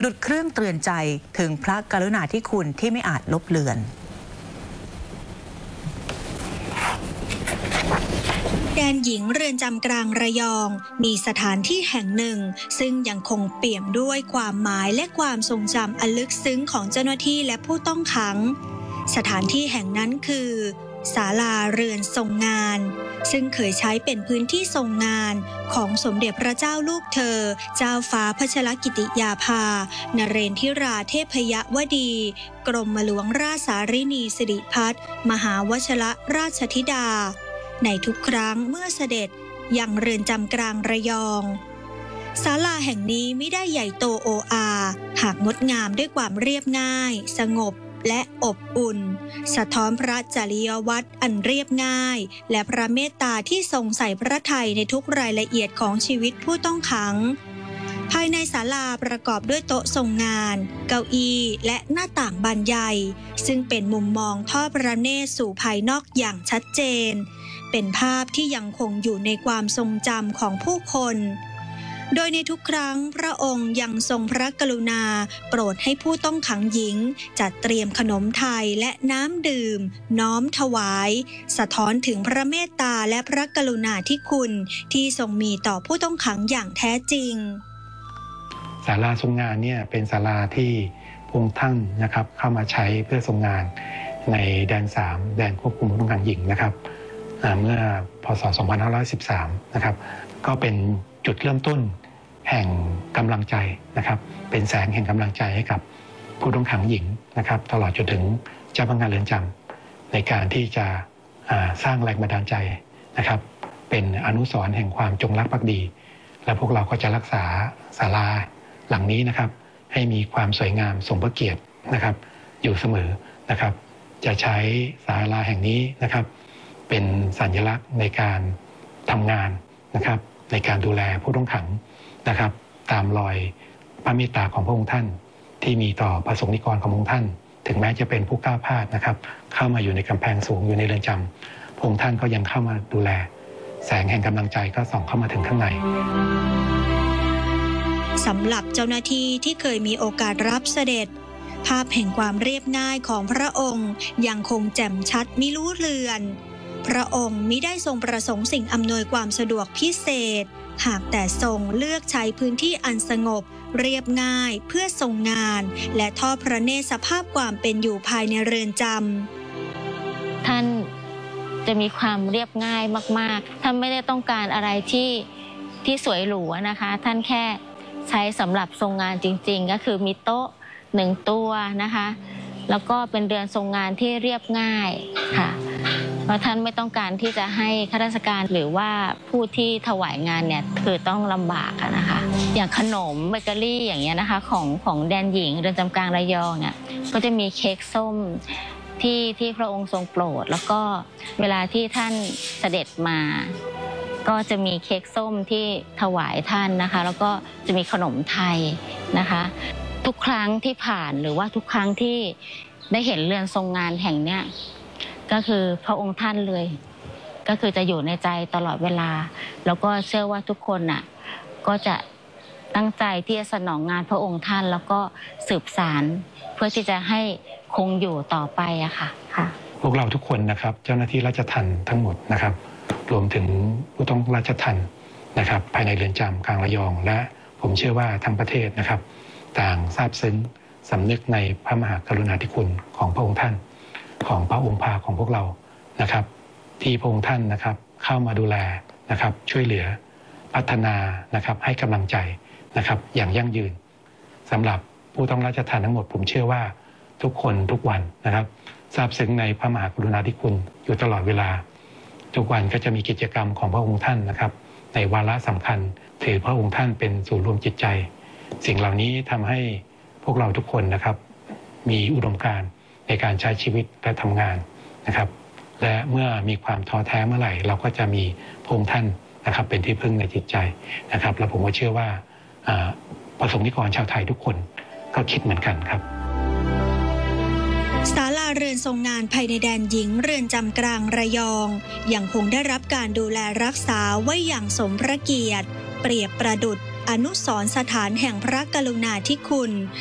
ดุจเครื่องเตือนใจถึงพระกรุณาธิคุณที่ไม่อาจลบเลือนแดนหญิงเรือนจำกลางระยองมีสถานที่แห่งหนึ่งซึ่งยังคงเปี่ยมด้วยความหมายและความทรงจำอันลึกซึ้งของเจ้าหน้าที่และผู้ต้องขังสถานที่แห่งนั้นคือศาลาเรือนทรงงานซึ่งเคยใช้เป็นพื้นที่ทรงงานของสมเด็จพระเจ้าลูกเธอเจ้าฟ้าพัชรกิติยาภานเรนทิราเทพยวดีกรมหลวงราชสารินีสิริพัฒน์มหาวชรราชธิดาในทุกครั้งเมื่อเสด็จยังเรือนจำกลางระยองศาลาแห่งนี้ไม่ได้ใหญ่โตโออาหากงดงามด้วยความเรียบง่ายสงบและอบอุ่นสะท้อนพระจริยวัตรอันเรียบง่ายและพระเมตตาที่ทรงใส่พระทัยในทุกรายละเอียดของชีวิตผู้ต้องขังภายในศาลาประกอบด้วยโต๊ะทรงงานเก้าอี้และหน้าต่างบานใหญ่ซึ่งเป็นมุมมองทอดพระเนตรสู่ภายนอกอย่างชัดเจนเป็นภาพที่ยังคงอยู่ในความทรงจำของผู้คนโดยในทุกครั้งพระองค์ยังทรงพระกรุณาโปรดให้ผู้ต้องขังหญิงจัดเตรียมขนมไทยและน้ำดื่มน้อมถวายสะท้อนถึงพระเมตตาและพระกรุณาธิคุณที่ทรงมีต่อผู้ต้องขังอย่างแท้จริงศาลาทรงงานเนี่ยเป็นศาลาที่พระองค์ท่านนะครับเข้ามาใช้เพื่อทรงงานในแดน3แดนควบคุมผู้ต้องขังหญิงนะครับเมื่อพศ 2513 นะครับก็เป็นจุดเริ่มต้นแห่งกำลังใจนะครับเป็นแสงแห่งกำลังใจให้กับผู้ต้องขังหญิงนะครับตลอดจนถึงเจ้าพนักงานเรือนจำในการที่จะสร้างแรงบันดาลใจนะครับเป็นอนุสรณ์แห่งความจงรักภักดีและพวกเราก็จะรักษาศาลาหลังนี้นะครับให้มีความสวยงามสมพระเกียรตินะครับอยู่เสมอนะครับจะใช้ศาลาแห่งนี้นะครับเป็นสัญลักษณ์ในการทำงานนะครับในการดูแลผู้ต้องขังนะครับตามรอยพระเมตตาของพระองค์ท่านที่มีต่อประสงค์นิกรของพระองค์ท่านถึงแม้จะเป็นผู้ก้าวพลาดนะครับเข้ามาอยู่ในกำแพงสูงอยู่ในเรือนจำพระองค์ท่านก็ยังเข้ามาดูแลแสงแห่งกำลังใจก็ส่องเข้ามาถึงข้างในสำหรับเจ้าหน้าที่ที่เคยมีโอกาสรับเสด็จภาพแห่งความเรียบง่ายของพระองค์ยังคงแจ่มชัดมิรู้เลือนพระองค์มิได้ทรงประสงค์สิ่งอำนวยความสะดวกพิเศษหากแต่ทรงเลือกใช้พื้นที่อันสงบเรียบง่ายเพื่อทรงงานและทอดพระเนตรสภาพความเป็นอยู่ภายในเรือนจำท่านจะมีความเรียบง่ายมากๆท่านไม่ได้ต้องการอะไรที่สวยหรูนะคะท่านแค่ใช้สำหรับทรงงานจริงๆก็คือมีโต๊ะ1ตัวนะคะแล้วก็เป็นเรือนทรงงานที่เรียบง่ายค่ะเพราะท่านไม่ต้องการที่จะให้ข้าราชการหรือว่าผู้ที่ถวายงานเนี่ยคือต้องลำบากนะคะอย่างขนมเบเกอรี่อย่างเงี้ยนะคะของแดนหญิงเรือนจำกลางระยองเนี่ยก็จะมีเค้กส้มที่พระองค์ทรงโปรดแล้วก็เวลาที่ท่านเสด็จมาก็จะมีเค้กส้มที่ถวายท่านนะคะแล้วก็จะมีขนมไทยนะคะทุกครั้งที่ผ่านหรือว่าทุกครั้งที่ได้เห็นเรือนทรงงานแห่งเนี้ยก็คือพระองค์ท่านเลยก็คือจะอยู่ในใจตลอดเวลาแล้วก็เชื่อว่าทุกคนน่ะก็จะตั้งใจที่จะสนองงานพระองค์ท่านแล้วก็สืบสานเพื่อที่จะให้คงอยู่ต่อไปอะค่ะพวกเราทุกคนนะครับเจ้าหน้าที่ราชทัณฑ์ทั้งหมดนะครับรวมถึงผู้ต้องราชทัณฑ์นะครับภายในเรือนจำกลางระยองและผมเชื่อว่าทั้งประเทศนะครับต่างซาบซึ้งสำนึกในพระมหากรุณาธิคุณของพระองค์ท่านของพระองค์พาของพวกเรานะครับที่พระองค์ท่านนะครับเข้ามาดูแลนะครับช่วยเหลือพัฒนานะครับให้กำลังใจนะครับอย่างยั่งยืนสำหรับผู้ต้องราชทัณฑ์ทั้งหมดผมเชื่อว่าทุกคนทุกวันนะครับซาบซึ้งในพระมหากรุณาธิคุณอยู่ตลอดเวลาทุกวันก็จะมีกิจกรรมของพระองค์ท่านนะครับในวาระสำคัญถือพระองค์ท่านเป็นศูนย์รวมจิตใจสิ่งเหล่านี้ทำให้พวกเราทุกคนนะครับมีอุดมการณ์ในการใช้ชีวิตและทำงานนะครับและเมื่อมีความท้อแท้เมื่อไหร่เราก็จะมีพระองค์ท่านนะครับเป็นที่พึ่งในจิตใจนะครับและผมก็เชื่อว่าประสงค์นิกรชาวไทยทุกคนก็คิดเหมือนกันครับศาลาเรือนทรงงานภายในแดนหญิงเรือนจำกลางระยองยังคงได้รับการดูแลรักษาไว้อย่างสมพระเกียรติเปรียบประดุจอนุสรณ์สถานแห่งพระกรุณาธิคุณ